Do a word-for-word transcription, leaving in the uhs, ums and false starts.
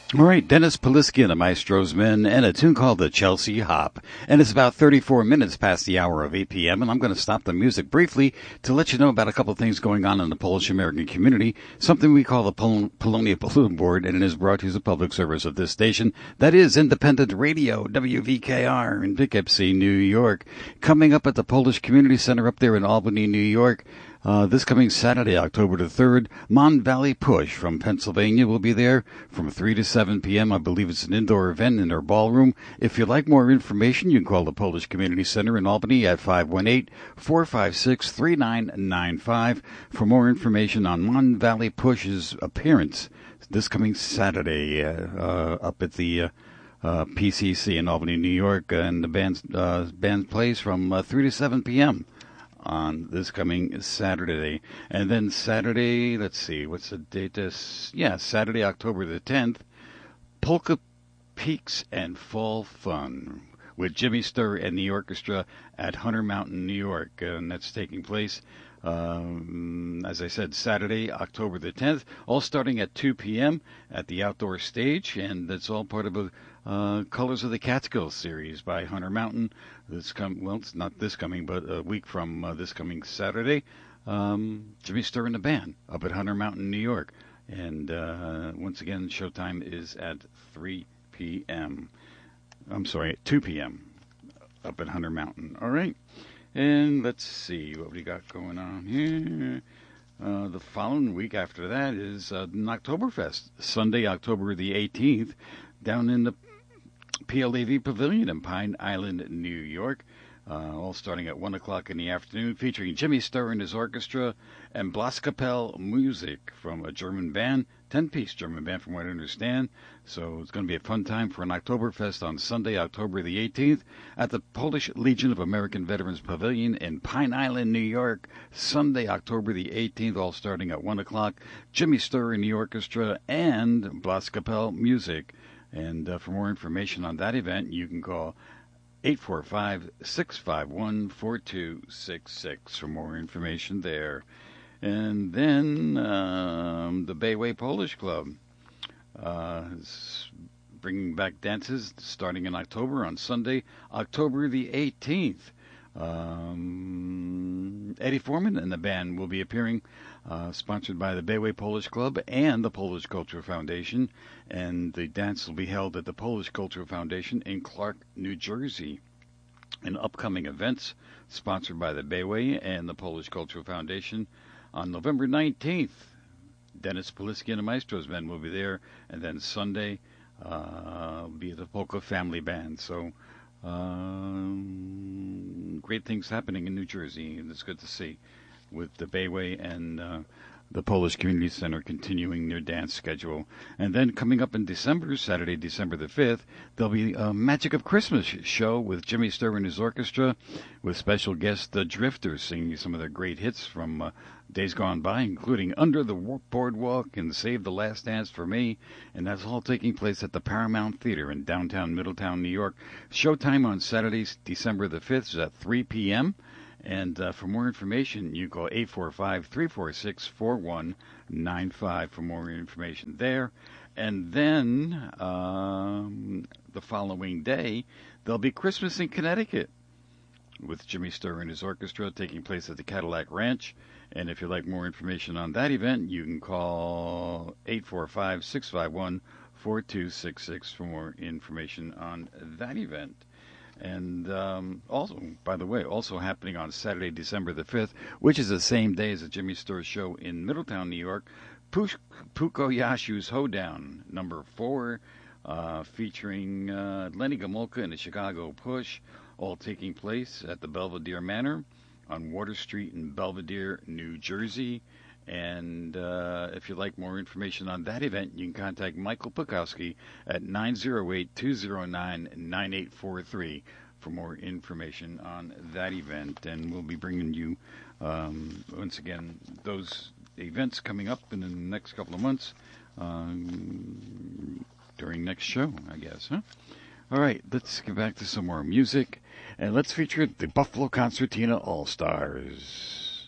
All right, Dennis Polisky and the Maestro's Men, and a tune called the Chelsea Hop. And it's about thirty-four minutes past the hour of eight p.m., and I'm going to stop the music briefly to let you know about a couple of things going on in the Polish-American community, something we call the Pol- Polonia Balloon Board, and it is brought to you as a public service of this station. That is Independent Radio, W V K R, in Poughkeepsie, New York. Coming up at the Polish Community Center up there in Albany, New York, Uh, this coming Saturday, October the third, Mon Valley Push from Pennsylvania will be there from three to seven p.m. I believe it's an indoor event in their ballroom. If you'd like more information, you can call the Polish Community Center in Albany at five one eight, four five six, three nine nine five for more information on Mon Valley Push's appearance this coming Saturday uh, uh, up at the uh, uh, P C C in Albany, New York, and the band's, uh, band plays from uh, three to seven p.m. on this coming Saturday. And then Saturday, let's see, what's the date? This, yeah, Saturday, October the tenth, Polka Peaks and Fall Fun with Jimmy Sturr and the orchestra at Hunter Mountain, New York. And that's taking place, um, as I said, Saturday, October the tenth, all starting at two p.m. at the outdoor stage. And that's all part of a uh, Colors of the Catskills series by Hunter Mountain. This come well, it's not this coming, but a week from uh, this coming Saturday. Um, Jimmy Sturr and the band up at Hunter Mountain, New York. And uh, once again, showtime is at three p.m. I'm sorry, at two p.m. up at Hunter Mountain. All right. And let's see what we got going on here. Uh, the following week after that is uh, an Oktoberfest, Sunday, October the eighteenth, down in the P L A V Pavilion in Pine Island, New York. Uh, all starting at one o'clock in the afternoon, featuring Jimmy Sturr and his orchestra and Blaskapelle music from a German band, ten-piece German band from what I understand. So it's going to be a fun time for an Oktoberfest on Sunday, October the eighteenth, at the Polish Legion of American Veterans Pavilion in Pine Island, New York. Sunday, October the eighteenth, all starting at one o'clock. Jimmy Sturr and the orchestra and Blaskapelle music. And uh, for more information on that event, you can call eight four five, six five one, four two six six for more information there. And then um, the Bayway Polish Club uh, is bringing back dances starting in October on Sunday, October the eighteenth. Um, Eddie Foreman and the band will be appearing, uh, sponsored by the Bayway Polish Club and the Polish Cultural Foundation, and the dance will be held at the Polish Cultural Foundation in Clark, New Jersey. And upcoming events sponsored by the Bayway and the Polish Cultural Foundation on November nineteenth. Dennis Polisky and the Maestro's Men will be there, and then Sunday uh, will be the Polka Family Band. So Um, great things happening in New Jersey, and it's good to see with the Bayway and uh, the Polish Community Center continuing their dance schedule. And then coming up in December, Saturday, December the fifth, there'll be a Magic of Christmas show with Jimmy Sturr and his orchestra, with special guest The Drifters singing some of their great hits from uh, days gone by, including Under the Boardwalk and Save the Last Dance for Me. And that's all taking place at the Paramount Theater in downtown Middletown, New York. Showtime on Saturday, December the fifth is at three p.m., and uh, for more information, you call eight four five, three four six, four one nine five for more information there. And then um, the following day, there'll be Christmas in Connecticut with Jimmy Sturr and his orchestra taking place at the Cadillac Ranch. And if you'd like more information on that event, you can call eight four five, six five one, four two six six for more information on that event. And um, also, by the way, also happening on Saturday, December the fifth, which is the same day as the Jimmy Sturr show in Middletown, New York, Push- Puko Yashu's Hoedown, number four, uh, featuring uh, Lenny Gomulka and the Chicago Push, all taking place at the Belvedere Manor on Water Street in Belvedere, New Jersey. And uh, if you'd like more information on that event, you can contact Michael Pukowski at nine oh eight, two oh nine, nine eight four three for more information on that event. And we'll be bringing you, um, once again, those events coming up in the next couple of months um, during next show, I guess, huh? All right, let's get back to some more music, and let's feature the Buffalo Concertina All-Stars.